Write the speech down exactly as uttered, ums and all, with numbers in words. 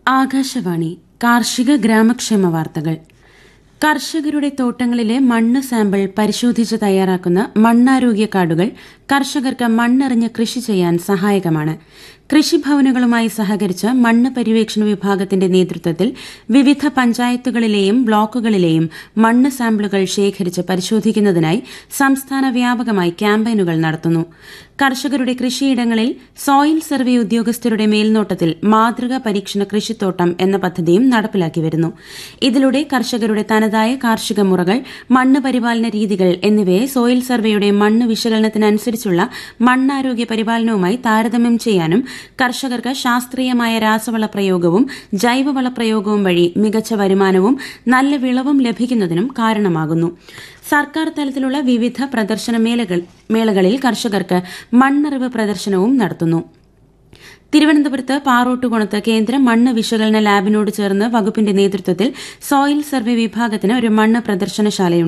ആകാശവാണി കാർഷിക ഗ്രാമക്ഷേമ വാർത്തകൾ. കർഷകരുടെ തോട്ടങ്ങളിലെ മണ്ണ് സാമ്പിൾ പരിശോധിച്ച് തയ്യാറാക്കുന്ന മണ്ണാരോഗ്യ കാർഡുകൾ കർഷകർക്ക് മണ്ണെറിഞ്ഞ് കൃഷി ചെയ്യാൻ സഹായകമാണ്. കൃഷിഭവനുകളുമായി സഹകരിച്ച് മണ്ണ് പര്യവേക്ഷണ വിഭാഗത്തിന്റെ നേതൃത്വത്തിൽ വിവിധ പഞ്ചായത്തുകളിലെയും ബ്ലോക്കുകളിലെയും മണ്ണ് സാമ്പിളുകൾ ശേഖരിച്ച് പരിശോധിക്കുന്നതിനായി സംസ്ഥാന വ്യാപകമായി ക്യാമ്പയിനുകൾ നടത്തുന്നു. കർഷകരുടെ കൃഷിയിടങ്ങളിൽ സോയിൽ സർവേ ഉദ്യോഗസ്ഥരുടെ മേൽനോട്ടത്തിൽ മാതൃകാ പരീക്ഷണ കൃഷിത്തോട്ടം എന്ന പദ്ധതിയും നടപ്പിലാക്കി വരുന്നു. ഇതിലൂടെ കർഷകരുടെ തനതായ കാർഷിക മുറകൾ, മണ്ണ് പരിപാലന രീതികൾ എന്നിവയെ സോയിൽ സർവേയുടെ മണ്ണ് വിശകലനത്തിനനുസരിച്ചുള്ള മണ്ണാരോഗ്യ പരിപാലനവുമായി താരതമ്യം ചെയ്യാനും കർഷകർക്ക് ശാസ്ത്രീയമായ രാസവള പ്രയോഗവും ജൈവവള പ്രയോഗവും വഴി മികച്ച വരുമാനവും നല്ല വിളവും ലഭിക്കുന്നതിനും കാരണമാകുന്നു. സർക്കാർ തലത്തിലുള്ള വിവിധ പ്രദർശന മേളകളിൽ കർഷകർക്ക് മണ്ണറിവ് പ്രദർശനവും നടത്തുന്നു. തിരുവനന്തപുരത്ത് പാറോട്ടുകുണത്ത് കേന്ദ്ര മണ്ണ് വിശകലന ലാബിനോട് ചേർന്ന് വകുപ്പിന്റെ നേതൃത്വത്തിൽ സോയിൽ സർവേ വിഭാഗത്തിന് ഒരു മണ്ണ് പ്രദർശനശാലയുണ്ട്.